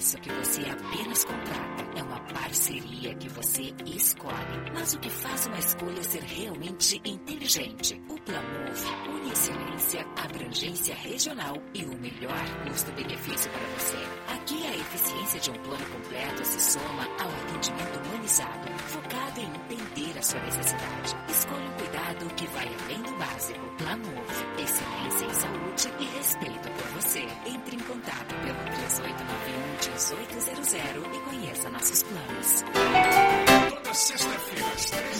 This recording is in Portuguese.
serviço que você apenas contrata. É uma parceria que você escolhe. Mas o que faz uma escolha ser realmente inteligente? O Plamove une excelência, abrangência regional e o melhor custo-benefício para você. Aqui a eficiência de um plano completo se soma ao atendimento humanizado, focado em entender a sua necessidade. Escolha um cuidado que vai além do básico. Plamove, excelência em saúde e respeito por você. Entre em contato pelo 3891-1800 e conheça nossos planos. Toda sexta-feira, às 13